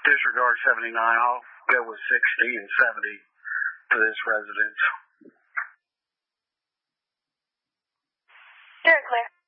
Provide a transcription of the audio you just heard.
disregard 79. I'll go with 60 and 70 for this residence. Very clear.